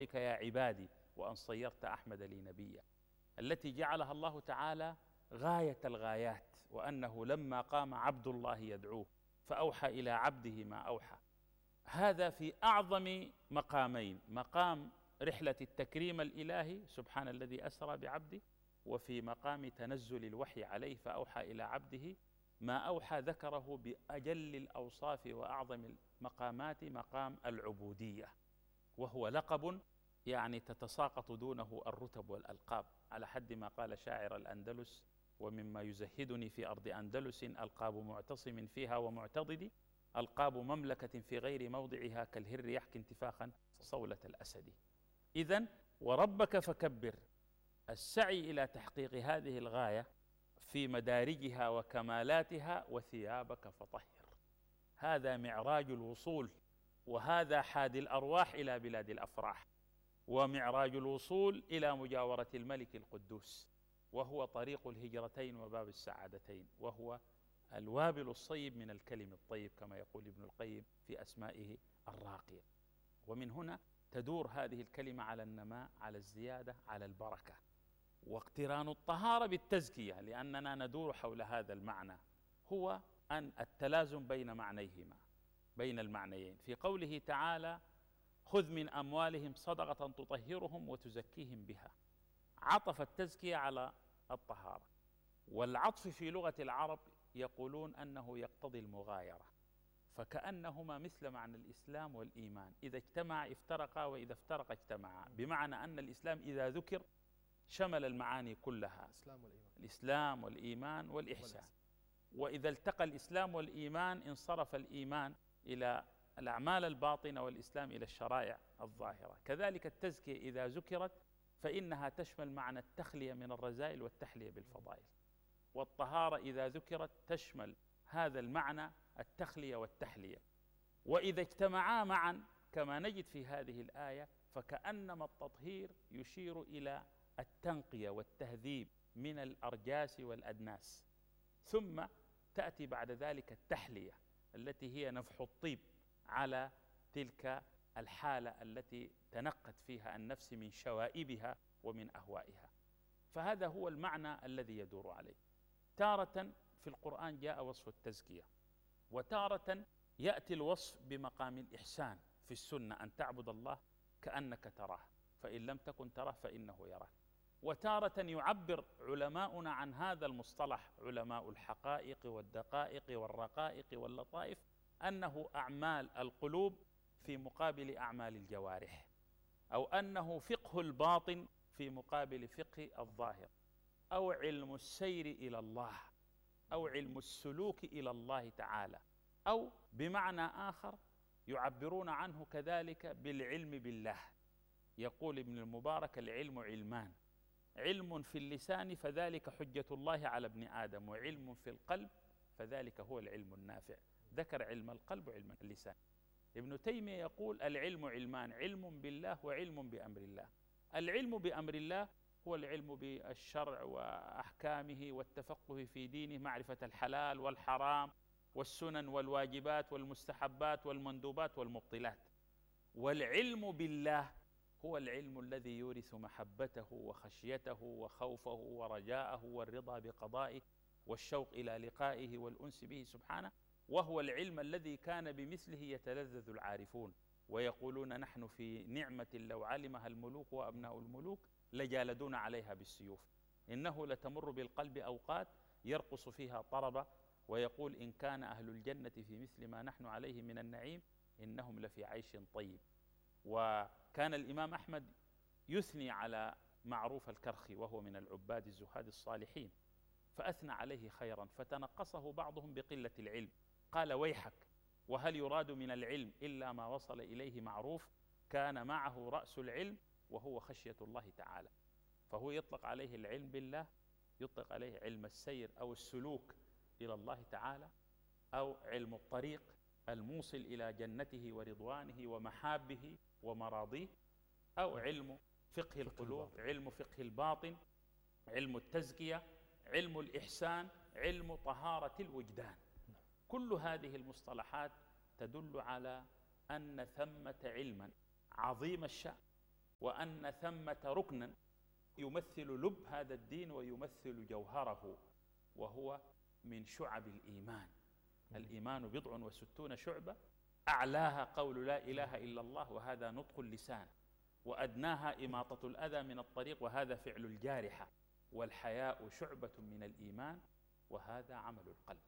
ربك يا عبادي وأن صيرت أحمد لي نبيا، التي جعلها الله تعالى غاية الغايات، وأنه لما قام عبد الله يدعوه فأوحى إلى عبده ما أوحى. هذا في أعظم مقامين، مقام رحلة التكريم الإلهي سبحان الذي أسرى بعبده، وفي مقام تنزل الوحي عليه فأوحى إلى عبده ما أوحى، ذكره بأجل الأوصاف وأعظم المقامات مقام العبودية، وهو لقب يعني تتساقط دونه الرتب والألقاب، على حد ما قال شاعر الأندلس: ومما يزهدني في أرض أندلس ألقاب معتصم فيها ومعتضد، ألقاب مملكة في غير موضعها كالهر يحكي انتفاخا صولة الأسد. إذن وربك فكبر، السعي إلى تحقيق هذه الغاية في مدارجها وكمالاتها، وثيابك فطهر، هذا معراج الوصول، وهذا حادي الأرواح إلى بلاد الأفراح، ومعراج الوصول إلى مجاورة الملك القدوس، وهو طريق الهجرتين وباب السعادتين، وهو الوابل الصيب من الكلم الطيب كما يقول ابن القيم في أسمائه الراقية. ومن هنا تدور هذه الكلمة على النماء، على الزيادة، على البركة، واقتران الطهارة بالتزكية، لأننا ندور حول هذا المعنى، هو أن التلازم بين معنيهما، بين المعنيين، في قوله تعالى: خذ من أموالهم صدقة تطهرهم وتزكيهم بها، عطف التزكية على الطهارة، والعطف في لغة العرب يقولون أنه يقتضي المغايرة، فكأنهما مثل معنى الإسلام والإيمان، إذا اجتمع افترقا وإذا افترقا اجتمعا، بمعنى أن الإسلام إذا ذكر شمل المعاني كلها، الإسلام والإيمان والإحسان، وإذا التقى الإسلام والإيمان انصرف الإيمان إلى الأعمال الباطنة والإسلام إلى الشرائع الظاهرة. كذلك التزكية إذا ذكرت فإنها تشمل معنى التخلية من الرذائل والتحلية بالفضائل، والطهارة إذا ذكرت تشمل هذا المعنى التخلية والتحلية، وإذا اجتمعا معا كما نجد في هذه الآية فكأنما التطهير يشير إلى التنقية والتهذيب من الأرجاس والأدناس، ثم تأتي بعد ذلك التحلية التي هي نفح الطيب على تلك الحالة التي تنقت فيها النفس من شوائبها ومن أهوائها. فهذا هو المعنى الذي يدور عليه. تارة في القرآن جاء وصف التزكية، وتارة يأتي الوصف بمقام الإحسان في السنة، أن تعبد الله كأنك تراه، فإن لم تكن تراه فإنه يراك. وتارة يعبر علماؤنا عن هذا المصطلح، علماء الحقائق والدقائق والرقائق واللطائف، أنه أعمال القلوب في مقابل أعمال الجوارح، أو أنه فقه الباطن في مقابل فقه الظاهر، أو علم السير إلى الله، أو علم السلوك إلى الله تعالى، أو بمعنى آخر يعبرون عنه كذلك بالعلم بالله. يقول ابن المبارك: العلم علمان، علم في اللسان فذلك حجة الله على ابن آدم، وعلم في القلب فذلك هو العلم النافع. ذكر علم القلب وعلم اللسان. ابن تيمية يقول: العلم علمان، علم بالله وعلم بأمر الله. العلم بأمر الله هو العلم بالشرع وأحكامه والتفقه في دينه، معرفة الحلال والحرام والسنن والواجبات والمستحبات والمندوبات والمبطلات. والعلم بالله هو العلم الذي يورث محبته وخشيته وخوفه ورجاءه والرضا بقضائه والشوق إلى لقائه والأنس به سبحانه، وهو العلم الذي كان بمثله يتلذذ العارفون ويقولون: نحن في نعمة لو علمها الملوك وأبناء الملوك لجالدون عليها بالسيوف، إنه لتمر بالقلب أوقات يرقص فيها طربة ويقول: إن كان أهل الجنة في مثل ما نحن عليه من النعيم إنهم لفي عيش طيب. وكان الإمام أحمد يثني على معروف الكرخي وهو من العباد الزهاد الصالحين، فأثنى عليه خيرا، فتنقصه بعضهم بقلة العلم، قال: ويحك، وهل يراد من العلم إلا ما وصل إليه معروف كان معه رأس العلم وهو خشية الله تعالى. فهو يطلق عليه العلم بالله، يطلق عليه علم السير أو السلوك إلى الله تعالى، أو علم الطريق الموصل إلى جنته ورضوانه ومحابه ومراضيه، أو علم فقه القلوب، علم فقه الباطن، علم التزكية، علم الإحسان، علم طهارة الوجدان. كل هذه المصطلحات تدل على أن ثمة علما عظيم الشأن وأن ثمة ركنا يمثل لب هذا الدين ويمثل جوهره، وهو من شعب الإيمان. الإيمان 69 شعبة، أعلاها قول لا إله إلا الله وهذا نطق اللسان، وأدناها إماطة الأذى من الطريق وهذا فعل الجارحة، والحياء شعبة من الإيمان وهذا عمل القلب.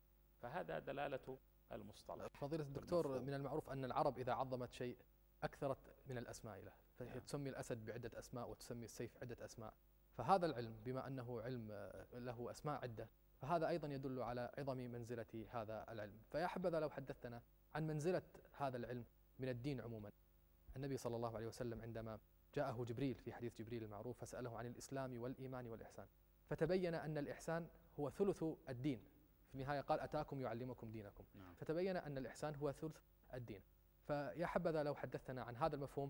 فهذا دلالة المصطلح. فضيلة الدكتور، من المعروف أن العرب إذا عظمت شيء أكثرت من الأسماء له، فهي تسمي الأسد بعدة أسماء وتسمي السيف عدة أسماء. فهذا العلم بما أنه علم له أسماء عدة، فهذا أيضا يدل على عظم منزلة هذا العلم. فيا حبذا لو حدثتنا عن منزلة هذا العلم من الدين عموما. النبي صلى الله عليه وسلم عندما جاءه جبريل في حديث جبريل المعروف فسأله عن الإسلام والإيمان والإحسان، فتبين أن الإحسان هو ثلث الدين. في النهاية قال أتاكم يعلمكم دينكم. فتبين أن الإحسان هو ثلث الدين. فيا حبذا لو حدثتنا عن هذا المفهوم.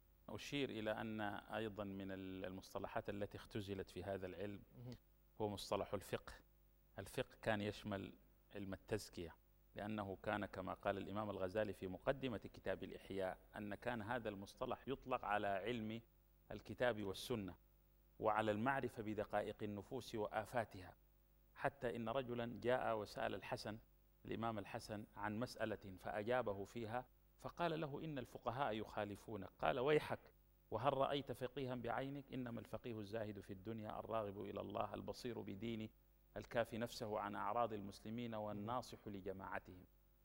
أشير إلى أن أيضا من المصطلحات التي اختزلت في هذا العلم هو مصطلح الفقه. الفقه كان يشمل علم التزكية، لأنه كان كما قال الإمام الغزالي في مقدمة كتاب الإحياء أن كان هذا المصطلح يطلق على علم الكتاب والسنة وعلى المعرفة بدقائق النفوس وآفاتها. حتى إن رجلا جاء وسأل الإمام الحسن عن مسألة فأجابه فيها، فقال له إن الفقهاء يخالفونك. قال ويحك، وهل رأيت فقيها بعينك؟ إنما الفقيه الزاهد في الدنيا الراغب إلى الله البصير بدينه الكافي نفسه عن أعراض المسلمين والناصح لجماعتهم.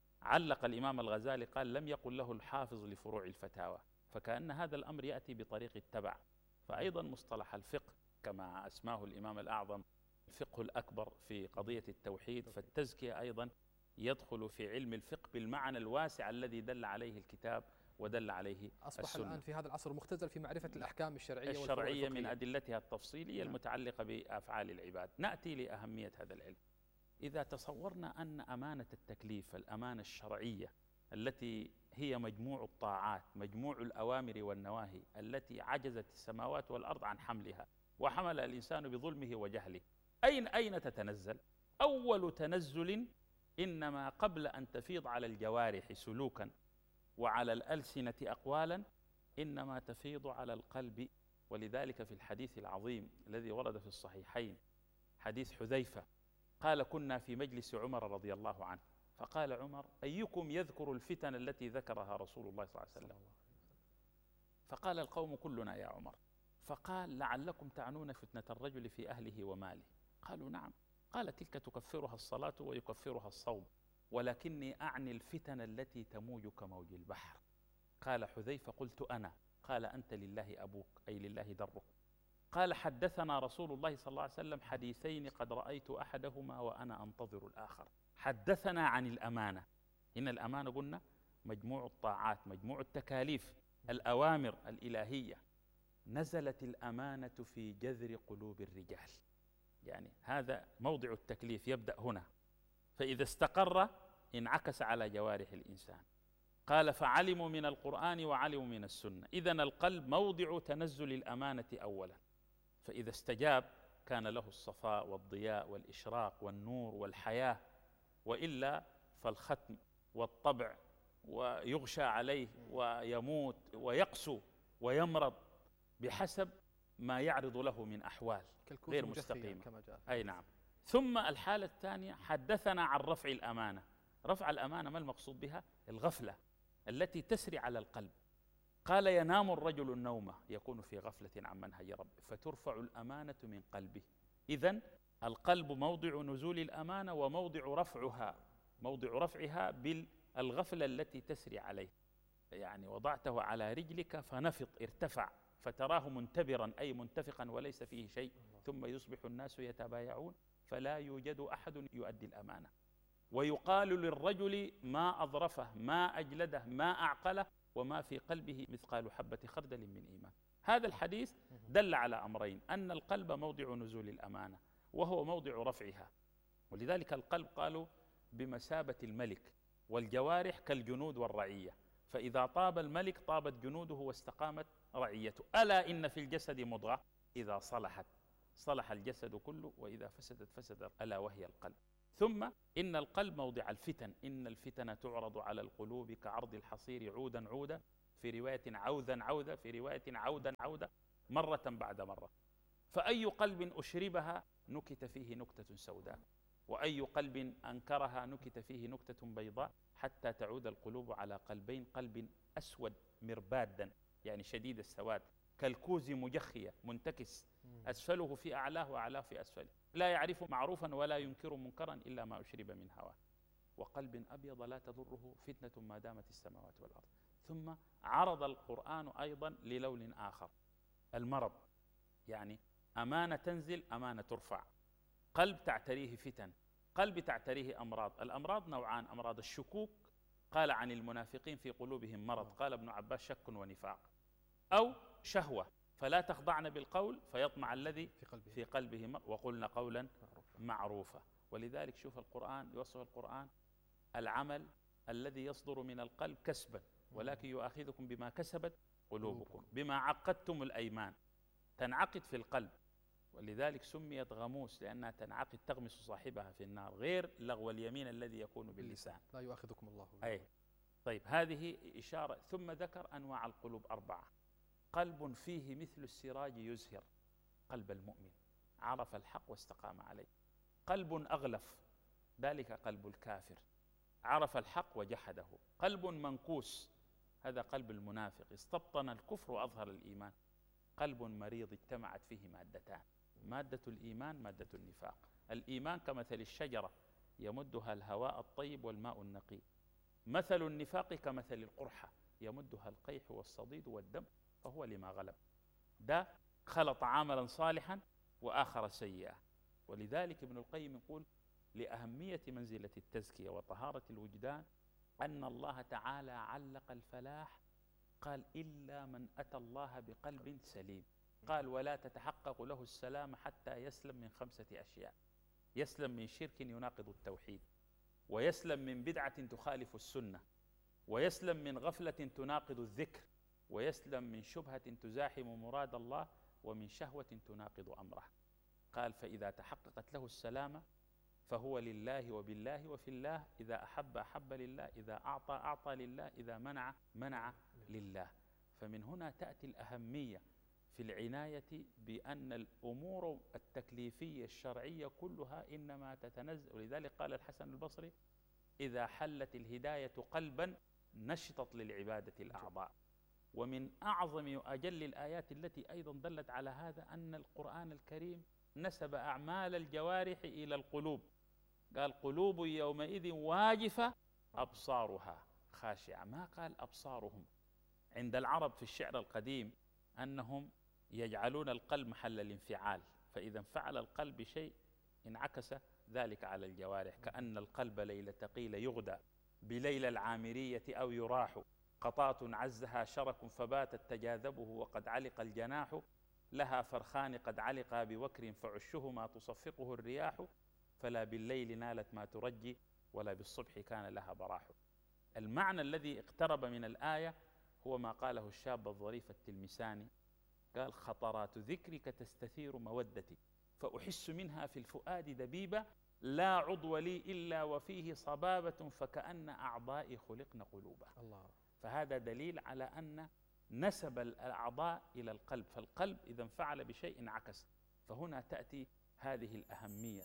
علق الإمام الغزالي قال لم يقل له الحافظ لفروع الفتاوى، فكأن هذا الأمر يأتي بطريق التبع. فأيضا مصطلح الفقه كما أسماه الإمام الأعظم الفقه الأكبر في قضية التوحيد، فالتزكية أيضا يدخل في علم الفقه بالمعنى الواسع الذي دل عليه الكتاب ودل عليه أصبح السنة. الآن في هذا العصر مختزل في معرفة الأحكام الشرعية من أدلتها التفصيلية المتعلقة بأفعال العباد. نأتي لأهمية هذا العلم. إذا تصورنا أن أمانة التكليف، الأمانة الشرعية التي هي مجموع الطاعات، مجموع الأوامر والنواهي التي عجزت السماوات والأرض عن حملها وحمل الإنسان بظلمه وجهله، أين تتنزل؟ أول تنزل إنما قبل أن تفيض على الجوارح سلوكا وعلى الألسنة أقوالا إنما تفيض على القلب. ولذلك في الحديث العظيم الذي ورد في الصحيحين حديث حذيفة قال كنا في مجلس عمر رضي الله عنه، فقال عمر أيكم يذكر الفتن التي ذكرها رسول الله صلى الله عليه وسلم؟ فقال القوم كلنا يا عمر. فقال لعلكم تعنون فتنة الرجل في أهله وماله. قالوا نعم. قال تلك تكفرها الصلاة ويكفرها الصوم، ولكني أعني الفتن التي تموج كموج البحر. قال حذيفة قلت أنا. قال أنت لله أبوك، أي لله درك. قال حدثنا رسول الله صلى الله عليه وسلم حديثين قد رأيت أحدهما وأنا أنتظر الآخر. حدثنا عن الأمانة. إن الأمانة قلنا مجموع الطاعات، مجموع التكاليف، الأوامر الإلهية. نزلت الأمانة في جذر قلوب الرجال، يعني هذا موضع التكليف يبدأ هنا، فإذا استقر انعكس على جوارح الإنسان. قال فعلموا من القرآن وعلموا من السنة. إذن القلب موضع تنزل الأمانة أولا، فإذا استجاب كان له الصفاء والضياء والإشراق والنور والحياة، وإلا فالختم والطبع ويغشى عليه ويموت ويقسو ويمرض بحسب ما يعرض له من أحوال غير مستقيمة. أي نعم. ثم الحالة الثانية حدثنا عن رفع الأمانة. رفع الأمانة ما المقصود بها؟ الغفلة التي تسري على القلب. قال ينام الرجل النومة يكون في غفلة عن منهج ربه فترفع الأمانة من قلبه. إذن القلب موضع نزول الأمانة وموضع رفعها، موضع رفعها بالغفلة التي تسري عليه. يعني وضعته على رجلك فنفض ارتفع فتراه منتبرا أي منتفقا وليس فيه شيء، ثم يصبح الناس يتبايعون فلا يوجد أحد يؤدي الأمانة. ويقال للرجل ما أظرفه ما أجلده ما أعقله وما في قلبه مثقال حبة خردل من إيمان. هذا الحديث دل على أمرين: أن القلب موضع نزول الأمانة وهو موضع رفعها، ولذلك القلب قالوا بمثابة الملك، والجوارح كالجنود والرعية، فإذا طاب الملك طابت جنوده واستقامت رعيته. ألا إن في الجسد مضغة إذا صلحت صلح الجسد كله وإذا فسدت فسد ألا وهي القلب. ثم إن القلب موضع الفتن، إن الفتن تعرض على القلوب كعرض الحصير عودا عودا في رواية عوذا عوذا، في رواية عودا عودا، مرة بعد مرة. فأي قلب أشربها نكت فيه نكتة سوداء، وأي قلب أنكرها نكت فيه نكتة بيضاء، حتى تعود القلوب على قلبين: قلب أسود مربادا يعني شديد السواد، كالكوز مجخية منتكس، أسفله في أعلاه وأعلاه في أسفله، لا يعرف معروفا ولا ينكر منكرا إلا ما أشرب من هواه. وقلب أبيض لا تضره فتنة ما دامت السماوات والأرض. ثم عرض القرآن أيضا للون آخر: المرض، يعني أمانة تنزل أمانة ترفع، قلب تعتريه فتن، قلب تعتريه أمراض. الأمراض نوعان: أمراض الشكوك، قال عن المنافقين في قلوبهم مرض، قال ابن عباس شك ونفاق، أو شهوة فلا تخضعن بالقول فيطمع الذي في قلبه مرض وقلنا قولا معروفا. ولذلك شوف القرآن يوصف القرآن: العمل الذي يصدر من القلب كسبا، ولكن يؤاخذكم بما كسبت قلوبكم، بما عقدتم الأيمان، تنعقد في القلب. ولذلك سميت غموس لأنها تنعقد تغمس صاحبها في النار، غير لغو اليمين الذي يكون باللسان. لا يؤاخذكم الله. أي طيب، هذه إشارة. ثم ذكر أنواع القلوب 4: قلب فيه مثل السراج يزهر، قلب المؤمن عرف الحق واستقام عليه. قلب أغلف، ذلك قلب الكافر عرف الحق وجحده. قلب منكوس، هذا قلب المنافق استبطن الكفر وأظهر الإيمان. قلب مريض اجتمعت فيه مادتان: مادة الإيمان، مادة النفاق. الإيمان كمثل الشجرة يمدها الهواء الطيب والماء النقي، مثل النفاق كمثل القرحة يمدها القيح والصديد والدم، فهو لما غلب. ده خلط عملا صالحا وآخر سيئا. ولذلك ابن القيم يقول: لأهمية منزلة التزكية وطهارة الوجدان أن الله تعالى علق الفلاح، قال: إلا من أتى الله بقلب سليم. قال: ولا تتحقق له السلام حتى يسلم من 5 أشياء: يسلم من شرك يناقض التوحيد، ويسلم من بدعة تخالف السنة، ويسلم من غفلة تناقض الذكر، ويسلم من شبهة تزاحم مراد الله، ومن شهوة تناقض أمره. قال: فإذا تحققت له السلامة فهو لله وبالله وفي الله، إذا أحب أحب لله، إذا أعطى أعطى لله، إذا منع منع لله. فمن هنا تأتي الأهمية في العناية بأن الأمور التكليفية الشرعية كلها إنما تتنزل. ولذلك قال الحسن البصري: إذا حلت الهداية قلبا نشطت للعبادة الأعضاء. ومن أعظم وأجل الآيات التي أيضا دلت على هذا أن القرآن الكريم نسب أعمال الجوارح إلى القلوب، قال: قلوب يومئذ واجفة أبصارها خاشعة، ما قال أبصارهم. عند العرب في الشعر القديم أنهم يجعلون القلب محل الانفعال، فإذا انفعل القلب بشيء انعكس ذلك على الجوارح، كأن القلب ليلة قيل يغدى بليلة العامرية أو يراح، قطاة عزها شرك فباتت تجاذبه وقد علق الجناح، لها فرخان قد علقا بوكر فعشهما تصفقه الرياح، فلا بالليل نالت ما ترجي ولا بالصبح كان لها براح. المعنى الذي اقترب من الآية هو ما قاله الشاب الظريف التلمساني، قال: خطرات ذكرك تستثير مودتي، فأحس منها في الفؤاد دبيبة، لا عضو لي إلا وفيه صبابة، فكأن أعضائي خلقن قلوبا. الله. فهذا دليل على أن نسب الأعضاء إلى القلب، فالقلب إذا انفعل بشيء انعكس. فهنا تأتي هذه الأهمية.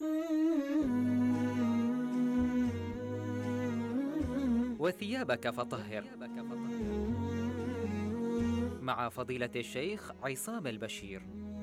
وثيابك فطهر، مع فضيلة الشيخ عصام البشير.